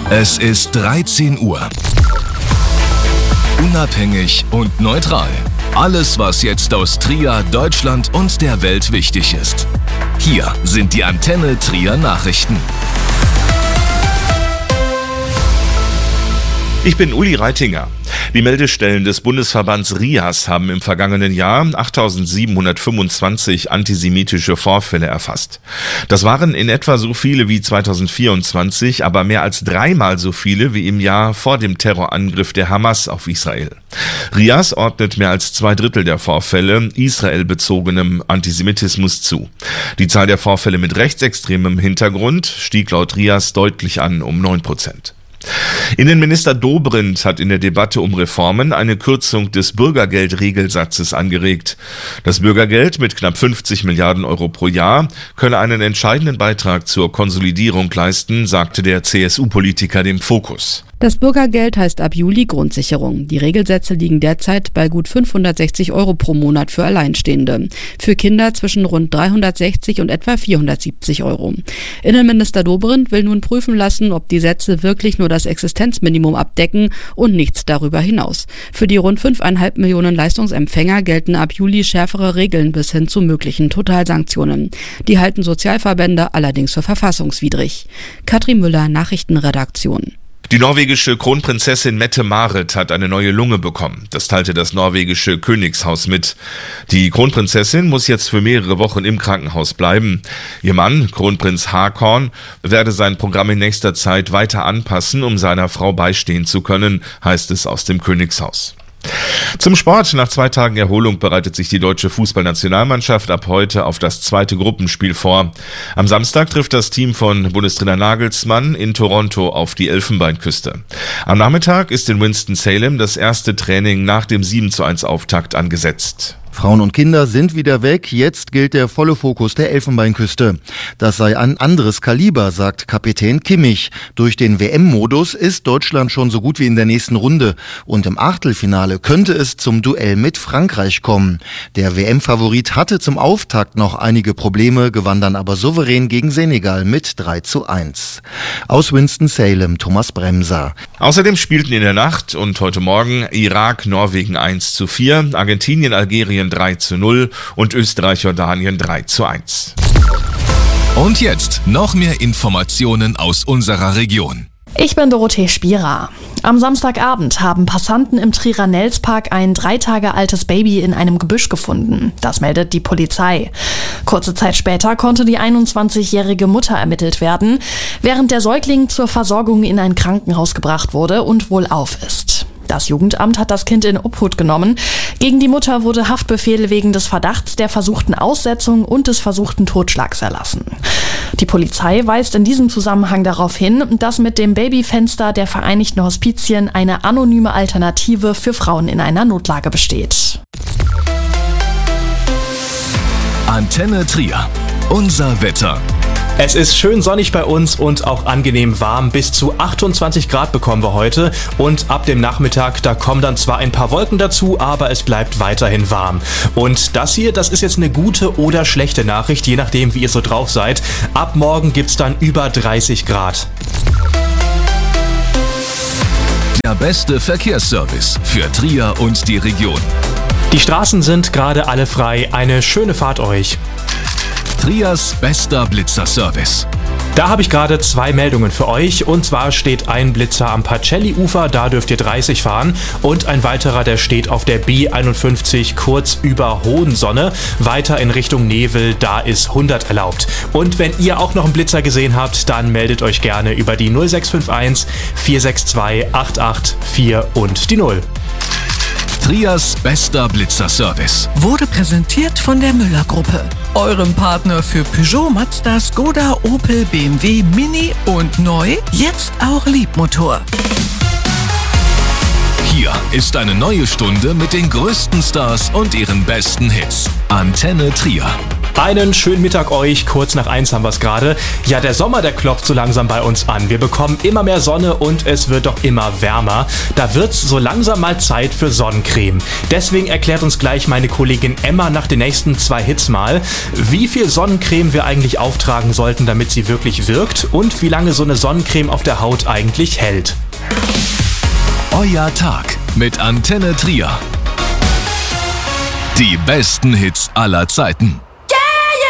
Es ist 13 Uhr. Unabhängig und neutral. Alles, was jetzt aus Trier, Deutschland und der Welt wichtig ist. Hier sind die Antenne Trier Nachrichten. Ich bin Uli Reitinger. Die Meldestellen des Bundesverbands RIAS haben im vergangenen Jahr 8.725 antisemitische Vorfälle erfasst. Das waren in etwa so viele wie 2024, aber mehr als dreimal so viele wie im Jahr vor dem Terrorangriff der Hamas auf Israel. RIAS ordnet mehr als 2/3 der Vorfälle israelbezogenem Antisemitismus zu. Die Zahl der Vorfälle mit rechtsextremem Hintergrund stieg laut RIAS deutlich an um 9%. Innenminister Dobrindt hat in der Debatte um Reformen eine Kürzung des Bürgergeldregelsatzes angeregt. Das Bürgergeld mit knapp 50 Milliarden Euro pro Jahr könne einen entscheidenden Beitrag zur Konsolidierung leisten, sagte der CSU-Politiker dem Fokus. Das Bürgergeld heißt ab Juli Grundsicherung. Die Regelsätze liegen derzeit bei gut 560 Euro pro Monat für Alleinstehende. Für Kinder zwischen rund 360 und etwa 470 Euro. Innenminister Dobrindt will nun prüfen lassen, ob die Sätze wirklich nur das Existenzminimum abdecken und nichts darüber hinaus. Für die rund 5,5 Millionen Leistungsempfänger gelten ab Juli schärfere Regeln bis hin zu möglichen Totalsanktionen. Die halten Sozialverbände allerdings für verfassungswidrig. Katrin Müller, Nachrichtenredaktion. Die norwegische Kronprinzessin Mette-Marit hat eine neue Lunge bekommen. Das teilte das norwegische Königshaus mit. Die Kronprinzessin muss jetzt für mehrere Wochen im Krankenhaus bleiben. Ihr Mann, Kronprinz Haakon, werde sein Programm in nächster Zeit weiter anpassen, um seiner Frau beistehen zu können, heißt es aus dem Königshaus. Zum Sport. Nach 2 Tagen Erholung bereitet sich die deutsche Fußballnationalmannschaft ab heute auf das zweite Gruppenspiel vor. Am Samstag trifft das Team von Bundestrainer Nagelsmann in Toronto auf die Elfenbeinküste. Am Nachmittag ist in Winston-Salem das erste Training nach dem 7:1 Auftakt angesetzt. Frauen und Kinder sind wieder weg, jetzt gilt der volle Fokus der Elfenbeinküste. Das sei ein anderes Kaliber, sagt Kapitän Kimmich. Durch den WM-Modus ist Deutschland schon so gut wie in der nächsten Runde. Und im Achtelfinale könnte es zum Duell mit Frankreich kommen. Der WM-Favorit hatte zum Auftakt noch einige Probleme, gewann dann aber souverän gegen Senegal mit 3:1. Aus Winston-Salem, Thomas Bremser. Außerdem spielten in der Nacht und heute Morgen Irak, Norwegen 1:4, Argentinien, Algerien 3:0 und Österreich-Jordanien 3:1. Und jetzt noch mehr Informationen aus unserer Region. Ich bin Dorothee Spierer. Am Samstagabend haben Passanten im Trierer Nelspark ein 3 Tage altes Baby in einem Gebüsch gefunden. Das meldet die Polizei. Kurze Zeit später konnte die 21-jährige Mutter ermittelt werden, während der Säugling zur Versorgung in ein Krankenhaus gebracht wurde und wohlauf ist. Das Jugendamt hat das Kind in Obhut genommen. Gegen die Mutter wurde Haftbefehl wegen des Verdachts der versuchten Aussetzung und des versuchten Totschlags erlassen. Die Polizei weist in diesem Zusammenhang darauf hin, dass mit dem Babyfenster der Vereinigten Hospizien eine anonyme Alternative für Frauen in einer Notlage besteht. Antenne Trier. Unser Wetter. Es ist schön sonnig bei uns und auch angenehm warm. Bis zu 28 Grad bekommen wir heute. Und ab dem Nachmittag, da kommen dann zwar ein paar Wolken dazu, aber es bleibt weiterhin warm. Und das hier, das ist jetzt eine gute oder schlechte Nachricht, je nachdem, wie ihr so drauf seid. Ab morgen gibt's dann über 30 Grad. Der beste Verkehrsservice für Trier und die Region. Die Straßen sind gerade alle frei. Eine schöne Fahrt euch. Triers bester Blitzerservice. Da habe ich gerade 2 Meldungen für euch. Und zwar steht ein Blitzer am Pacelli-Ufer, da dürft ihr 30 fahren. Und ein weiterer, der steht auf der B51 kurz über Hohensonne. Weiter in Richtung Nevel, da ist 100 erlaubt. Und wenn ihr auch noch einen Blitzer gesehen habt, dann meldet euch gerne über die 0651 462 884 und die 0. Triers bester Blitzerservice. Wurde präsentiert von der Müller-Gruppe. Eurem Partner für Peugeot, Mazda, Skoda, Opel, BMW, Mini und neu, jetzt auch Liebmotor. Hier ist eine neue Stunde mit den größten Stars und ihren besten Hits. Antenne Trier. Einen schönen Mittag euch, kurz nach 1 haben wir es gerade. Ja, der Sommer, der klopft so langsam bei uns an. Wir bekommen immer mehr Sonne und es wird auch immer wärmer. Da wird's so langsam mal Zeit für Sonnencreme. Deswegen erklärt uns gleich meine Kollegin Emma nach den nächsten 2 Hits mal, wie viel Sonnencreme wir eigentlich auftragen sollten, damit sie wirklich wirkt und wie lange so eine Sonnencreme auf der Haut eigentlich hält. Euer Tag mit Antenne Trier. Die besten Hits aller Zeiten.